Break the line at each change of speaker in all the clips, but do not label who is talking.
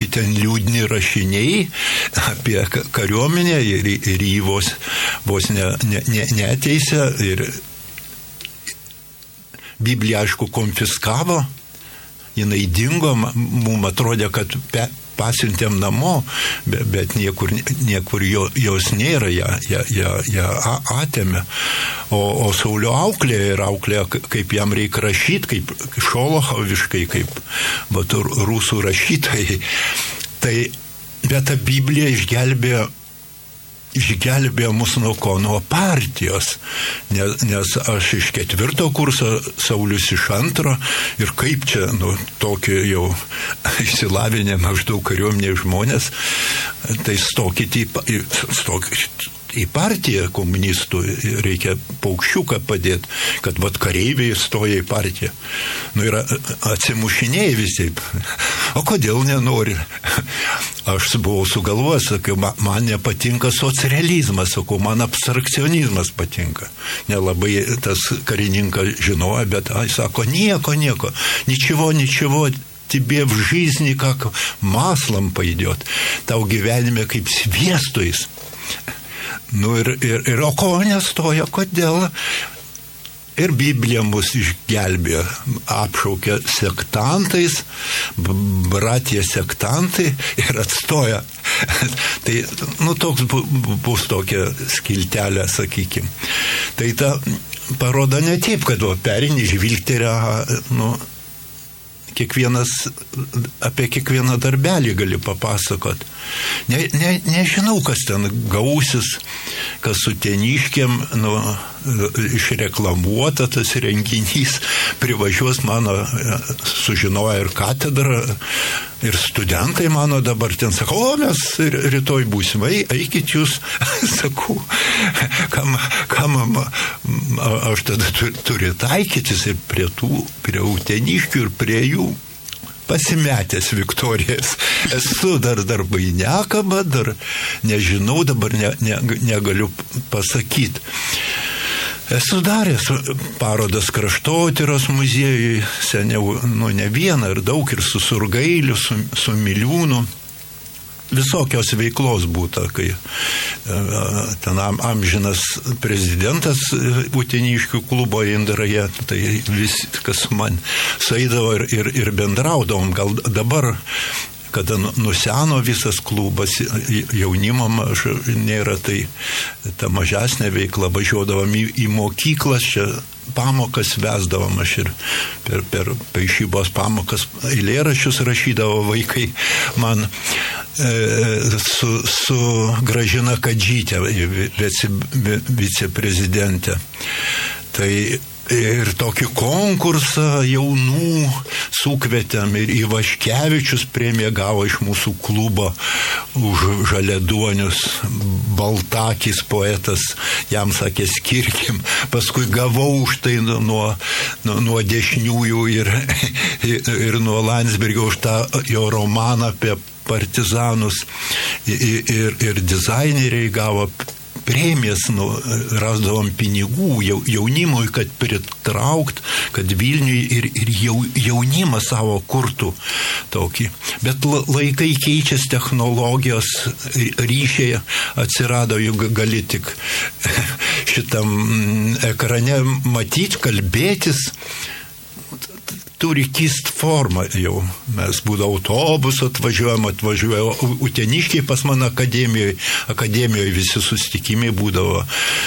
ten liūdni rašiniai apie kariuomenę ir jį vos neteisė ir Bibliją, aišku, konfiskavo, jinai dingo, mums atrodė, kad pasiuntėm namo, bet niekur jos nėra, ją atėmė. O Saulio auklėja, kaip jam reikia rašyti, kaip šolochoviškai, kaip rusų rašytojai. Tai, bet ta Biblija išgelbėjo mus nuo partijos, nes aš iš 4 kurso, Saulius iš 2, ir kaip čia, tokį jau išsilavinę maždaug kariuomenė žmonės, tai stokit į partiją komunistų, reikia paukščiuką padėti, kad kareiviai stoja į partiją. Ir atsimušinėjai visi. O kodėl nenori? Aš buvau sugalvojęs, sakiau, man nepatinka socrealizmas, sakau, man abstrakcionizmas patinka. Nelabai tas karininkas žinojo, bet sako, nieko, ничего, тебе в жизни как маслом пойдет, tau gyvenime kaip sviestuis. Ir o ko nestoja, kodėl? Ir Biblija mus išgelbėjo, apšaukė sektantais, bratija sektantai ir atstoja. Tai, toks bus tokia skiltelė, sakykim. Tai ta paroda ne taip, kad perini žvilgterę, apie kiekvieną darbelį gali papasakot. Nežinau, kas ten gausis, kas su Uteniškėm išreklamuota tas renginys, privažiuos mano, sužinoja ir katedra, ir studentai mano dabar ten sako, mes rytoj būsim, eikit jūs, sakau, kam aš tada turiu taikytis ir prie Uteniškių ir prie jų pasimetęs Viktorijas. Esu dar bainiakaba, dar nežinau, dabar negaliu pasakyti. Esu daręs parodas Kraštotyros muziejui, seniau, ne vieną ir daug, ir su Surgailiu, su Miliūnu. Visokios veiklos būta, kai ten amžinas prezidentas Uteniškių klubo Indraje, tai viskas man sueidavo ir bendraudavom. Gal dabar, kada nuseno visas klubas, jaunimo nėra, tai ta mažesnė veikla, važiuodavom į mokyklas, čia pamokas vesdavom, aš ir per paišybos pamokas eilėraščius rašydavo vaikai man su Gražina Kadžytė, viceprezidentė. Tai ir tokį konkursą jaunų sukvietėm ir Ivaškevičius premiją gavo iš mūsų klubo už žaliaduonius, Baltakis poetas, jam sakė skirkim, paskui gavau už tai nuo dešiniųjų ir nuo Landsbergio už tą jo romaną apie partizanus ir dizaineriai gavo premijas, rasdavom pinigų jaunimui, kad pritraukt, kad Vilniui ir jaunimą savo kurtų tokį. Bet laikai keičias, technologijos, ryšiai atsirado, juk gali tik šitam ekrane matyti, kalbėtis. Turi kist formą jau. Mes būdavo autobusų atvažiuoja Uteniškiai pas mane akademijoje visi susitikimai būdavo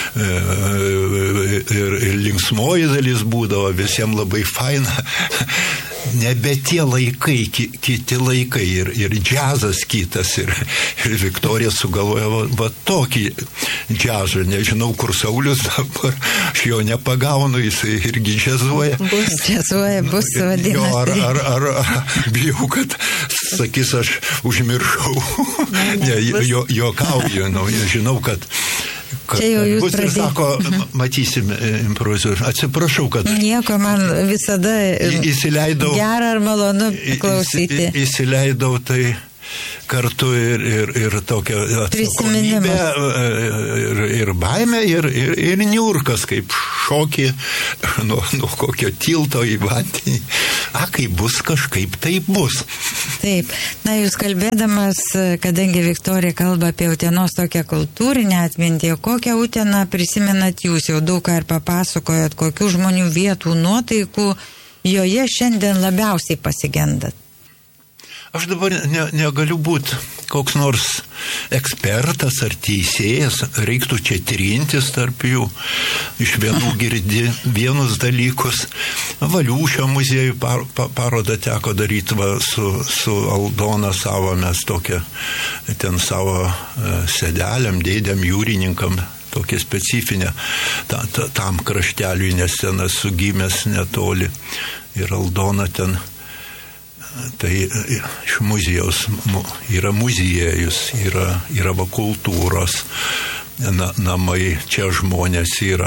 ir linksmoji dalis būdavo, visiems labai faina. Nebe tie laikai, kiti laikai ir džiazas kitas ir Viktorija sugalvoja tokį džiazą, nežinau kur Saulius dabar, aš jo nepagaunu, jis irgi džiazuoja.
Bus vadinasi.
Ar bijau, kad sakys, aš užmiršau. Juokauju, žinau, kad bus ir sako, matysim improvizuoti. Atsiprašau, kad
nieko, man visada gera ar malonu klausyti.
Įsileidau tai kartu ir tokia atsakomybė, ir baimė, ir niurkas, kaip šokį nuo kokio tilto į vandenį. Kaip bus, kažkaip tai bus.
Taip. Na, jūs kalbėdamas, kadangi Viktorija kalba apie Utenos tokią kultūrinę atmintį, kokią Uteną prisimenat jūs, jau daug ką ir papasakojot, kokių žmonių vietų, nuotaikų joje šiandien labiausiai pasigendat?
Aš dabar negaliu būti koks nors ekspertas ar teisėjas, reiktų čia trintis tarp jų, iš vienų girdi vienus dalykus. Valiūšio muziejų parodą teko daryti su Aldona savo, mes tokią ten savo sedelėm, dėdėm, jūrininkam, tokia specifinė tam krašteliui, nes ten esu gimęs netoli ir Aldona ten. Tai iš muziejaus yra muziejus, yra kultūros namai, čia žmonės yra.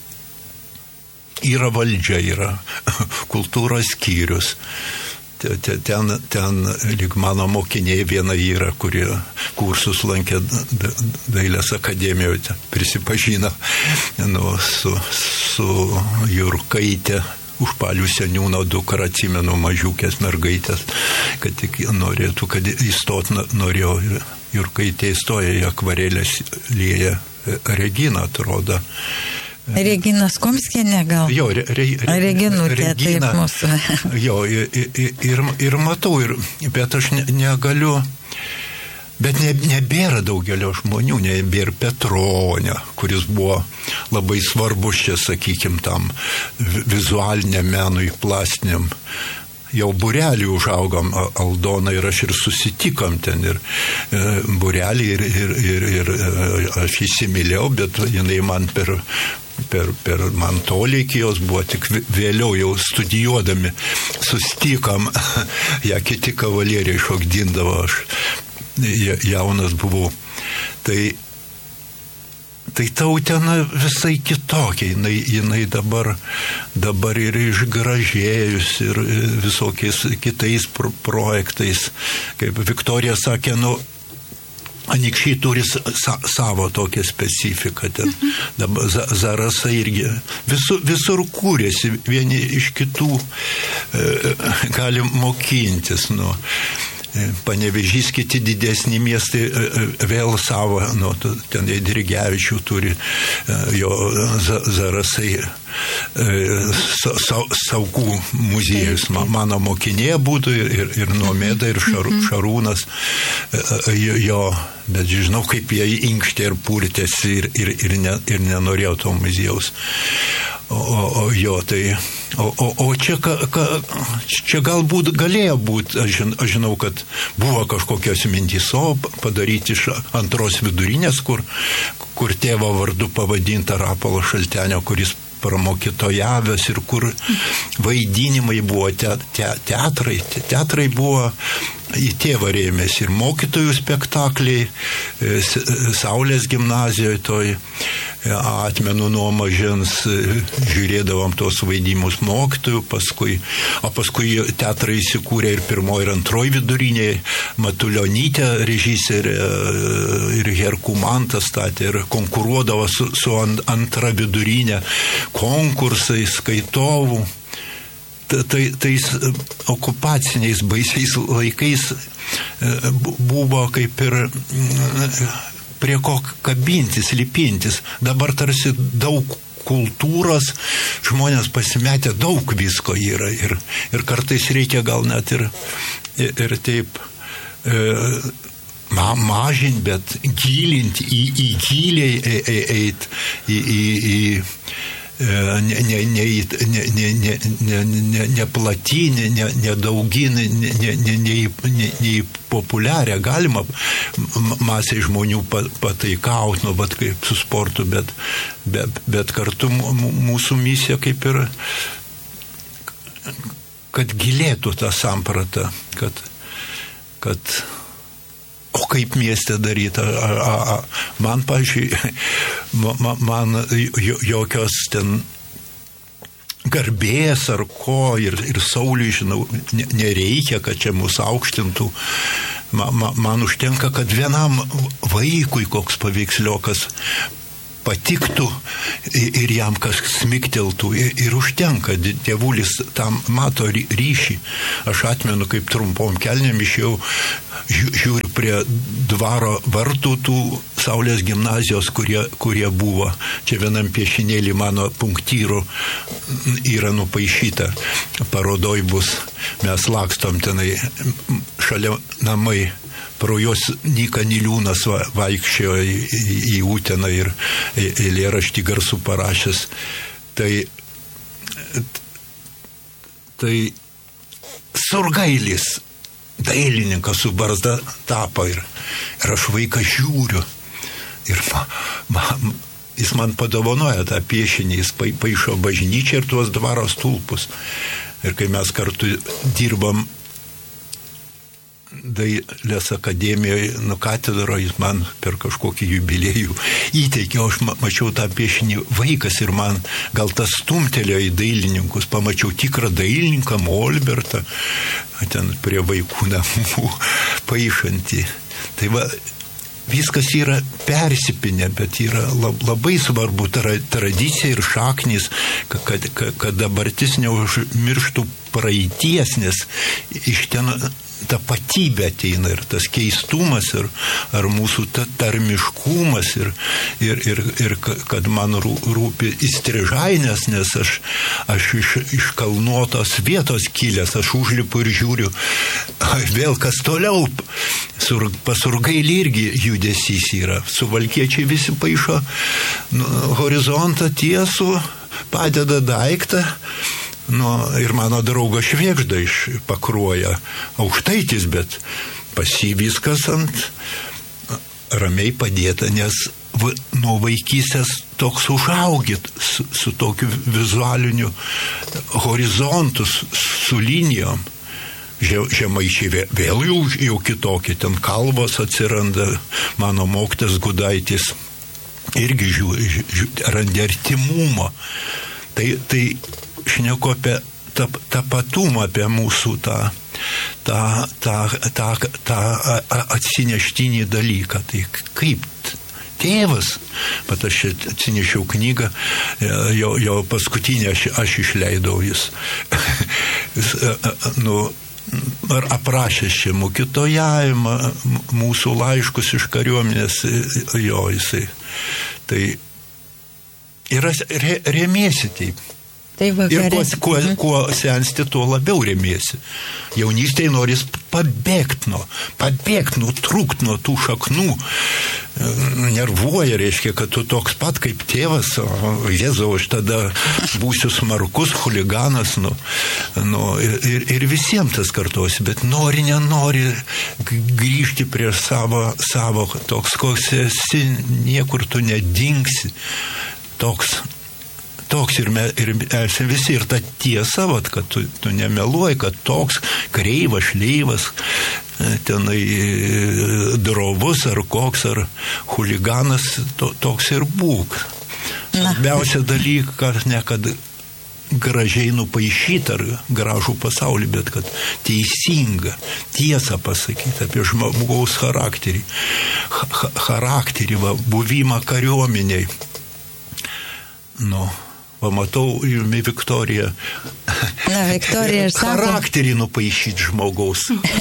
Yra valdžia, yra kultūros skyrius. Ten lyg mano mokiniai viena yra, kurie kursus lankė Dailės akademijoje, prisipažino su Jurkaitė. Užpalių seniūno dukra, atsimenu, mažiukės mergaitės, kad tik norėtų, kad įstot norėjo, Jurkaitė įstoja į akvarelės lieja Regina, atrodo.
Regina Skomskienė gal?
Jo,
Reginutė, taip mūsų.
Jo, ir matau, bet aš negaliu. Bet nebėra daugelio žmonių, nebėra Petronio, kuris buvo labai svarbus čia, sakykim, tam vizualiniam menui, plastiniam. Jau būrelį užaugom, Aldona ir aš ir susitikom ten, ir būrelį ir aš įsimylėjau, bet jinai man per man tolėkį jos buvo, tik vėliau jau studijuodami susitikom, ją kiti kavalieriai šokdindavo, aš jaunas buvau. Tai ta Utena visai kitokia, jinai dabar ir išgražėjus ir visokiais kitais projektais. Kaip Viktorija sakė, Anykščiai turi savo tokią specifiką. Dabar Zarasai irgi visur kūrėsi, vieni iš kitų gali mokintis. Panevėžys, kiti didesni miestai vėl savo, ten Eidrigevičių turi, jo Zarasai Saukų muziejus, mano mokinė būtų ir Nomeda, ir Šarūnas, jo, bet žinau, kaip jie inkštė ir purtėsi ir nenorėjo to muziejaus. O čia galbūt galėjo būti, aš žinau, kad buvo kažkokios mintys, padaryti iš antros vidurinės, kur tėvo vardu pavadinta Rapolo Šaltenio, kuris pramokytojavęs ir kur vaidinimai buvo teatrai buvo į tėvą rėmės ir mokytojų spektakliai, Saulės gimnazijoje toj, atmenu nuo mažens, žiūrėdavom tos vaidinimus mokytojų, paskui teatrai įsikūrė ir pirmoji ir antroji viduriniai, Matulionytė režisierė ir Herkumantas statė ir konkuruodavo su antra vidurinė konkursais, skaitovų. Tais okupaciniais baisiais laikais buvo kaip ir prie ko kabintis, lipintis. Dabar tarsi daug kultūros, žmonės pasimetę, daug visko yra ir kartais reikia gal net ir taip mažinti, bet gilinti, į giliai eiti, ne platinį, ne dauginį, ne populiarią. Galima masai žmonių pataikauti, bet kaip su sportu, bet kartu mūsų misija kaip ir, kad gilėtų tą sampratą, kad o kaip mieste daryti? Man, pavyzdžiui, man jokios ten garbės ar ko ir Sauliui, žinau, nereikia, kad čia mus aukštintų. Man užtenka, kad vienam vaikui koks paveiksliokas patiktų ir jam kas smikteltų ir užtenka. Tėvulis tam mato ryšį. Aš atmenu, kaip trumpom kelnėm išėjau, žiūriu prie dvaro vartų tų Saulės gimnazijos, kurie buvo. Čia vienam piešinėlį mano punktyrų yra nupaišyta. Parodoj bus. Mes lakstom tenai šalia namai. Pro juos Nyka Niliūnas vaikščiojo į Uteną ir eilėraštį garsų parašęs. Tai Surgailis, dailininkas su barzda tapo ir aš vaiką žiūriu. Ir jis man padovanoja tą piešinį, jis paišo bažnyčią ir tuos dvaro stulpus. Ir kai mes kartu dirbam Dailės akademijoje, katedro, jis man per kažkokį jubiliejų įteikė, aš mačiau tą piešinį vaikas ir man gal tas stumtelėjo į dailininkus, pamačiau tikrą dailininką Molbertą, ten prie vaikų namų paišantį. Tai va, viskas yra persipinę, bet yra labai svarbu tradicija ir šaknis, kad dabartis neužmirštų praeities, nes iš ten tapatybė ateina ir tas keistumas ar mūsų tarmiškumas ir kad man rūpi Įstrižainės, nes aš iš kalnuotos vietos kilęs, aš užlipu ir žiūriu, vėl kas toliau, pas Surgailį irgi judesys yra, Suvalkiečiai visi paišo horizontą tiesų, padeda daiktą. Ir mano draugas Švėgžda iš Pakruojo, aukštaitis, bet pas jį viskas ant ramiai padėta, nes nuo vaikystės toks užaugit su tokiu vizualiniu horizontu, su linijom. Žemaičiai vėl jau kitokie, ten kalvos atsiranda, mano mokytas Gudaitis irgi randi artimumo. Tai šneku apie tapatumą, apie mūsų tą atsineštinį dalyką. Tai kaip tėvas, bet aš atsinešiau knygą, jo paskutinį aš išleidau jis. Aprašęs čia mokytojavimą, mūsų laiškus iš kariuomenės, jo jisai. Tai yra remiesi taip. Ir kuo sensti, tuo labiau remiesi. Jaunystėje noris pabėgti, nutrūkti nuo tų šaknų. Nervuoja, reiškia, kad tu toks pat kaip tėvas, Jėzau, aš tada būsiu smarkus, huliganas, ir visiems tas kartuosi, bet nenori grįžti prie savo toks, koks esi, niekur tu nedingsi, toks ir esi visi, ir ta tiesa, kad tu nemeluoji, kad toks kreivas, šleivas, tenai drovus ar koks, ar huliganas, toks ir būk. Svarbiausia dalykas, ne kad gražiai nupaišyti ar gražų pasaulį, bet kad teisinga tiesą pasakyti apie žmogaus charakterį. Buvimą kariuomeniai. Pamatau jumi Viktorija.
Viktorija ir sako.
Charakterį nupaišyti žmogaus.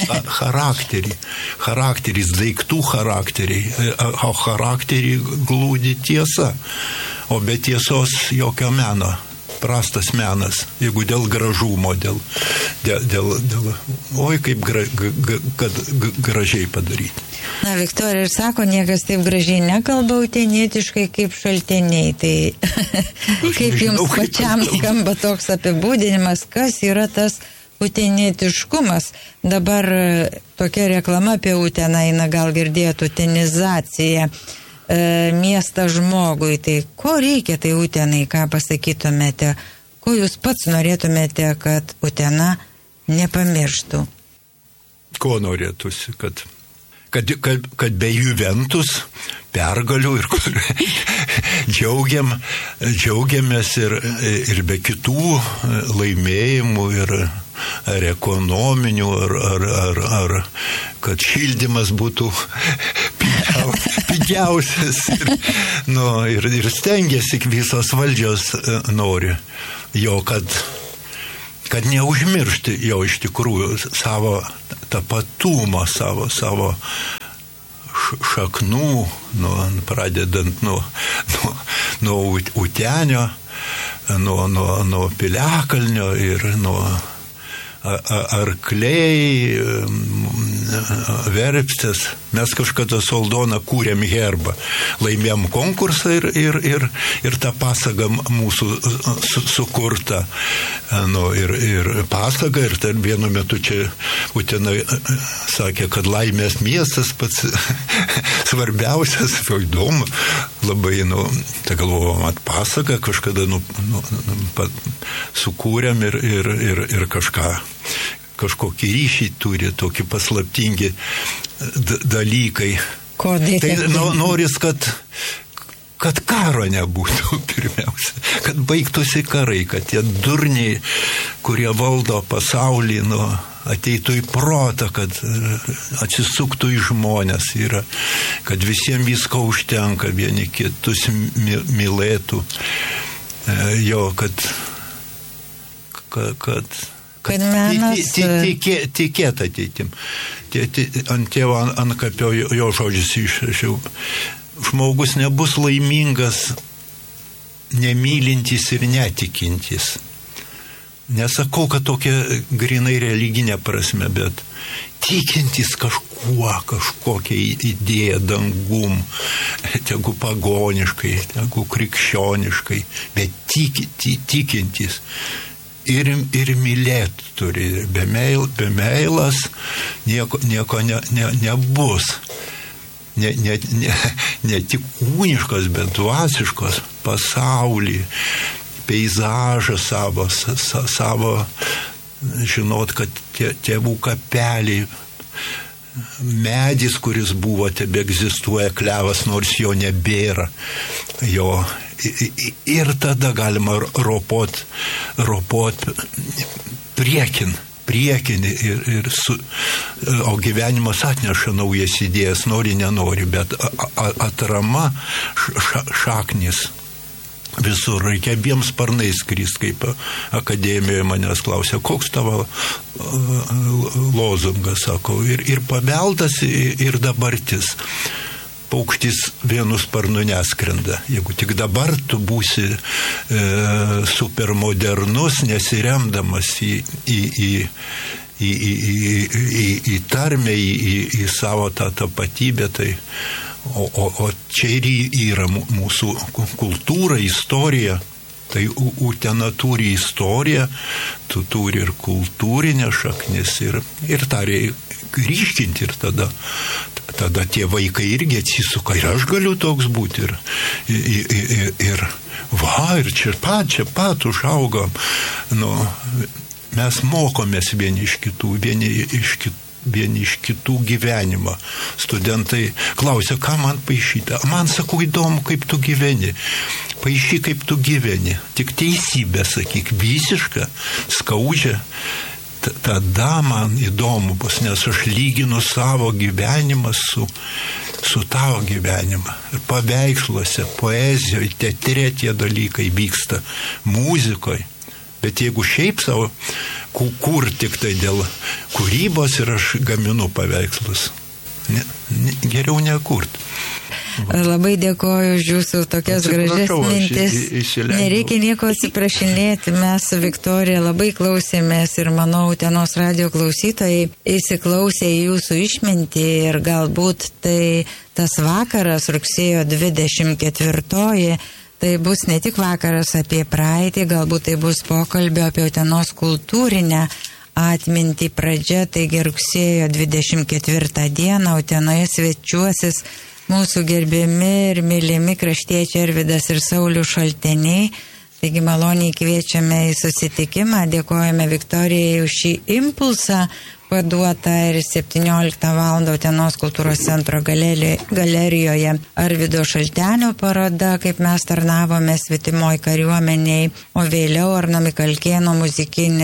Charakteris, daiktų charakteriai. O charakterį glūdi tiesa. O be tiesos jokio meno. Prastas menas, jeigu dėl gražumo, dėl oi kaip kad gražiai padaryti.
Viktorija ir sako, niekas taip gražiai nekalba utenietiškai kaip šaltiniai. Tai kaip jums pačiam skamba toks apibūdinimas, kas yra tas utenietiškumas? Dabar tokia reklama apie Uteną eina, gal girdėjot, utenizacija. Miestą žmogui, tai ko reikia tai Utenai, ką pasakytumėte, ko jūs pats norėtumėte, kad Utena nepamirštų?
Ko norėtųsi, kad be Juventus pergalių ir džiaugiamės ir be kitų laimėjimų ar ekonominių, ar kad šildymas būtų pigiausias ir stengiasi, visos valdžios nori jo, kad neužmiršti jo iš tikrųjų savo tapatumą, savo šaknų, pradedant nuo Utenio, nuo Piliakalnio ir nuo Arkliai, Verpstės. Mes kažkada su Aldona kūrėm herbą, laimėjom konkursą ir tą pasagą mūsų sukurta. Ir pasagą, ir tarp vienu metu čia Utena sakė, kad laimės miestas pats svarbiausias, įdomu, labai, tai galvojom, pasagą kažkada sukūrėm ir kažkokį ryšį turi, tokį paslaptingi dalykai.
Kodėl?
Tai noris, kad karo nebūtų pirmiausia, kad baigtųsi karai, kad tie durniai, kurie valdo pasaulį, ateitų į protą, kad atsisuktų į žmonės, kad visiems visko užtenka, vieni kitus mylėtų, jo, kad
menas
tikėt ateitim. Ant tėvo Antkapio jo žodžius išrašiau. Žmogus nebus laimingas, nemylintis ir netikintis. Nesakau, kad tokia grinai religinė prasme, bet tikintis kažkokią idėją dangum, tegu pagoniškai, tegu krikščioniškai, bet tikintis. Ir mylėt turi. Be meilas nieko nebus. Ne tik kūniškos, bet dvasiškos pasaulį, peizažą savo, žinot, kad tėvų kapeliai, medis, kuris buvo, tebe egzistuoja, klevas, nors jo nebėra. Jo. Ir tada galima ropot priekin, o gyvenimas atneša naujas idėjas, nori, nenori, bet atrama šaknis. Visur reikia abiems sparnais skrist, kaip akademijoje manęs klausia, koks tavo lozungas, sako, ir paveldas, ir dabartis. Paukštis vienu sparnu neskrenda. Jeigu tik dabar tu būsi supermodernus, nesiremdamas į tarmę, į savo tą tapatybę, tai o čia ir yra mūsų kultūra, istorija. Tai Utena turi istoriją, tu turi ir kultūrinę šaknis, ir tą reikia ryškinti, ir tada tie vaikai irgi atsisuka, ir aš galiu toks būti, ir čia pat užaugom. Mes mokomės vieni iš kitų gyvenimą. Studentai klausia, ką man paišyti. Man sakau, įdomu, kaip tu gyveni. Paišy, kaip tu gyveni. Tik teisybę, sakyk, visišką, skaudžią. Tada man įdomu bus, nes aš lyginu savo gyvenimą su tavo gyvenimą. Ir paveiksluose, poezijoje, teatre tie dalykai vyksta, muzikoje. Bet jeigu šiaip savo kur tik tai dėl kūrybos ir aš gaminu paveikslus, geriau nekurt.
Labai dėkoju už jūsų tokias gražias mintis. Nereikia nieko atsiprašinėti. Mes su Viktorija labai klausėmės ir manau, Utenos radio klausytojai įsiklausė į jūsų išmintį ir galbūt tai tas vakaras rugsėjo 24. Tai bus ne tik vakaras apie praeitį, galbūt tai bus pokalbio apie Utenos kultūrinę atmintį pradžia, taigi rugsėjo 24 dieną Utenoje svečiuosis mūsų gerbiami ir mylimi kraštiečiai Arvydas ir Saulius Šalteniai. Taigi maloniai kviečiame į susitikimą, dėkojame Viktorijai už šį impulsą paduotą ir 17 val. Utenos kultūros centro galerijoje Arvydo Šaltenio paroda, kaip mes tarnavome svetimoj kariuomeniai, o vėliau Arno Mikalkėno muzikinis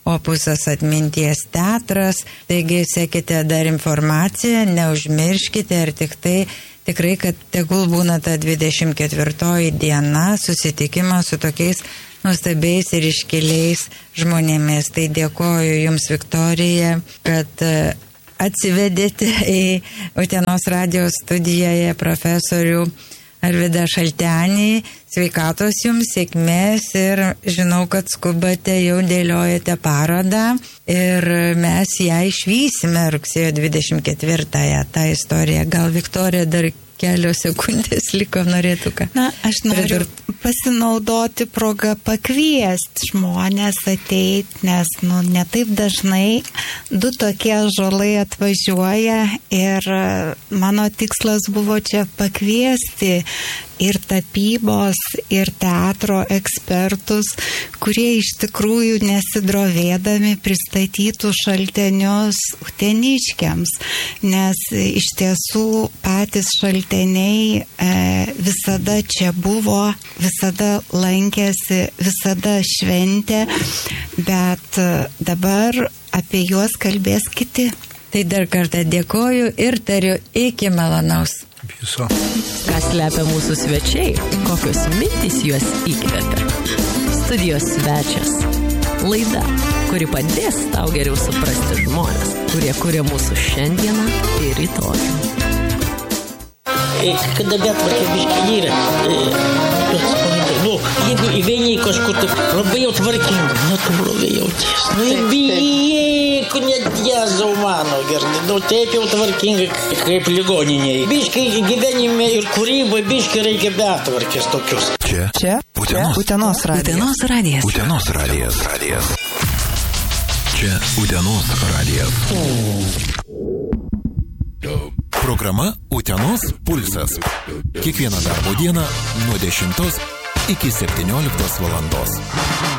Opusas atminties teatras. Taigi sekite dar informaciją, neužmirškite ir tikrai, kad tegul būna ta 24 diena susitikimas su tokiais nuostabiais ir iškiliais žmonėmis. Tai dėkoju Jums, Viktorija, kad atsivedėte į Utenos radijos studijoje profesorių Arvydą Šaltenį. Sveikatos Jums, sėkmės ir žinau, kad skubate, jau dėliojate parodą ir mes ją išvysime rugsėjo 24-ąją, tą istoriją. Gal Viktorija dar kelios sekundės liko, norėtų ką?
Na, aš noriu pasinaudoti progą pakviesti žmonės ateiti, nes ne taip dažnai du tokie ąžuolai atvažiuoja ir mano tikslas buvo čia pakviesti ir tapybos, ir teatro ekspertus, kurie iš tikrųjų nesidrovėdami pristatytų šaltenius uteniškiams, nes iš tiesų patys šalteniai visada čia buvo, visada lankėsi, visada šventė, bet dabar apie juos kalbės kiti.
Tai dar kartą dėkoju ir tariu iki malonaus.
Viso.
Ką slepia mūsų svečiai, kokios mintys juos įkvepia. Studijos svečias. Laida, kuri padės tau geriau suprasti žmonės, kurie kuria mūsų šiandieną ir rytojų.
Kada betvarkė biškį yra, jeigu įvėjai kažkur taip labai jau tvarkingai, natūraliai jauties. Ir bijai, net jėzau mano, gerai, taip jau tvarkingai kaip ligoniniai. Biškai gyvenime ir kūrybai biškai reikia betvarkės tokius.
Čia Utenos radijas.
Utenos radijas. Čia Utenos radijas. Programa Utenos pulsas. Kiekvieną darbo dieną nuo 10 iki 17 valandos.